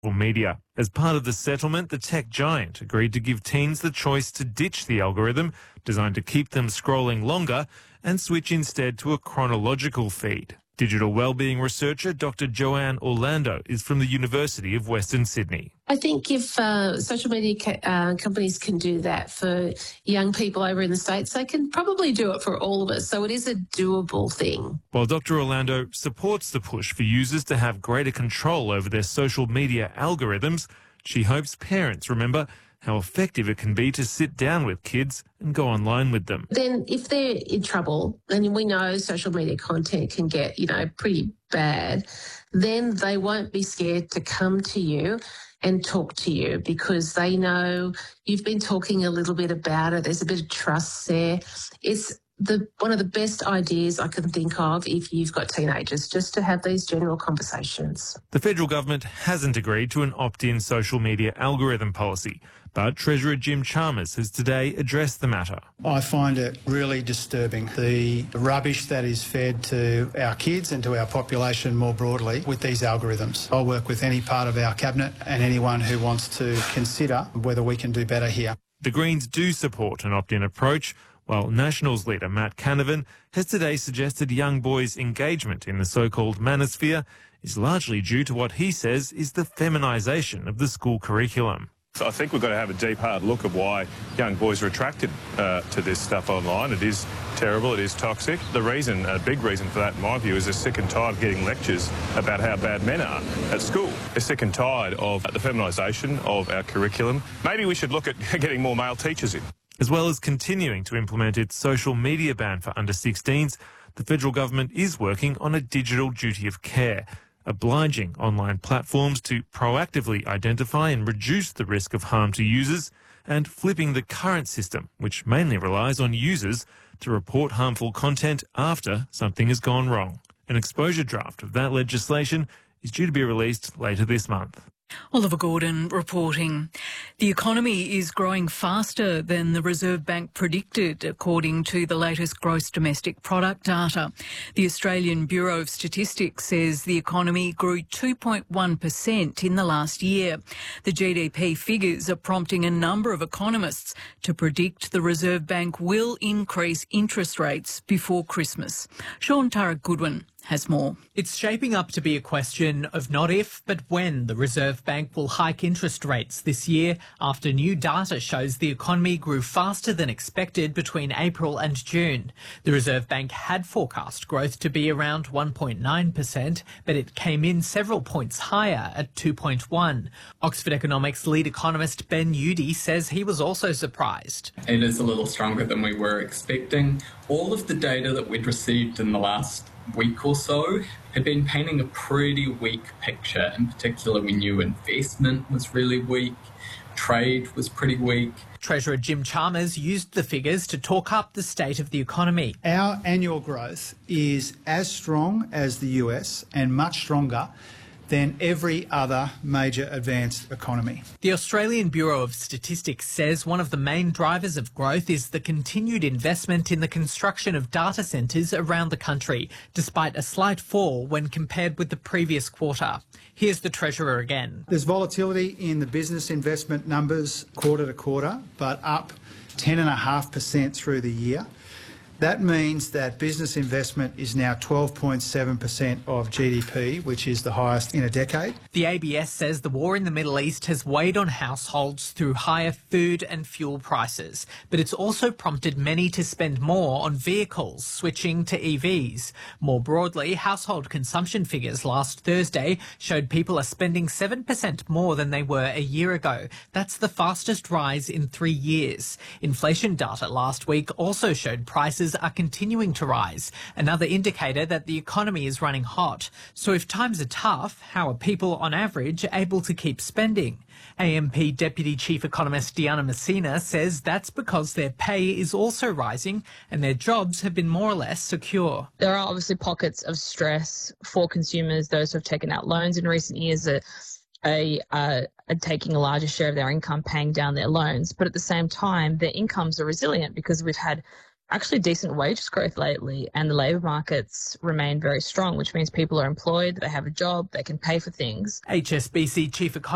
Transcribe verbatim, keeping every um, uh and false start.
media. As part of the settlement, the tech giant agreed to give teens the choice to ditch the algorithm designed to keep them scrolling longer and switch instead to a chronological feed. Digital wellbeing researcher Doctor Joanne Orlando is from the University of Western Sydney. I think if uh, social media ca- uh, companies can do that for young people over in the States, they can probably do it for all of us. So it is a doable thing. While Doctor Orlando supports the push for users to have greater control over their social media algorithms, she hopes parents remember how effective it can be to sit down with kids and go online with them. Then if they're in trouble, and we know social media content can get, you know, pretty bad, then they won't be scared to come to you and talk to you because they know you've been talking a little bit about it. There's a bit of trust there. It's the one of the best ideas I can think of if you've got teenagers, just to have these general conversations. The federal government hasn't agreed to an opt-in social media algorithm policy, but Treasurer Jim Chalmers has today addressed the matter. I find it really disturbing, the rubbish that is fed to our kids and to our population more broadly with these algorithms. I'll work with any part of our cabinet and anyone who wants to consider whether we can do better here. The Greens do support an opt-in approach, while Nationals leader Matt Canavan has today suggested young boys' engagement in the so-called manosphere is largely due to what he says is the feminisation of the school curriculum. So I think we've got to have a deep, hard look at why young boys are attracted uh, to this stuff online. It is terrible, it is toxic. The reason, a big reason for that, in my view, is they're sick and tired of getting lectures about how bad men are at school. They're sick and tired of the feminisation of our curriculum. Maybe we should look at getting more male teachers in. As well as continuing to implement its social media ban for under sixteens, the federal government is working on a digital duty of care, obliging online platforms to proactively identify and reduce the risk of harm to users, and flipping the current system, which mainly relies on users to report harmful content after something has gone wrong. An exposure draft of that legislation is due to be released later this month. Oliver Gordon reporting. The economy is growing faster than the Reserve Bank predicted, according to the latest gross domestic product data. The Australian Bureau of Statistics says the economy grew two point one percent in the last year. The G D P figures are prompting a number of economists to predict the Reserve Bank will increase interest rates before Christmas. Sean Turritt-Goodwin has more. It's shaping up to be a question of not if, but when the Reserve Bank will hike interest rates this year after new data shows the economy grew faster than expected between April and June. The Reserve Bank had forecast growth to be around one point nine percent, but it came in several points higher at two point one. Oxford Economics lead economist Ben Udy says he was also surprised. It is a little stronger than we were expecting. All of the data that we'd received in the last week or so had been painting a pretty weak picture. In particular, we knew investment was really weak, trade was pretty weak. Treasurer Jim Chalmers used the figures to talk up the state of the economy. Our annual growth is as strong as the U S and much stronger than every other major advanced economy. The Australian Bureau of Statistics says one of the main drivers of growth is the continued investment in the construction of data centres around the country, despite a slight fall when compared with the previous quarter. Here's the Treasurer again. There's volatility in the business investment numbers quarter to quarter, but up ten point five percent through the year. That means that business investment is now twelve point seven percent of G D P, which is the highest in a decade. The A B S says the war in the Middle East has weighed on households through higher food and fuel prices, but it's also prompted many to spend more on vehicles, switching to E Vs. More broadly, household consumption figures last Thursday showed people are spending seven percent more than they were a year ago. That's the fastest rise in three years. Inflation data last week also showed prices are continuing to rise, another indicator that the economy is running hot. So if times are tough, how are people on average able to keep spending? A M P Deputy Chief Economist Diana Messina says that's because their pay is also rising and their jobs have been more or less secure. There are obviously pockets of stress for consumers, those who have taken out loans in recent years are, are, uh, are taking a larger share of their income paying down their loans. But at the same time, their incomes are resilient because we've had actually decent wage growth lately and the labour markets remain very strong, which means people are employed, they have a job, they can pay for things. H S B C Chief Economist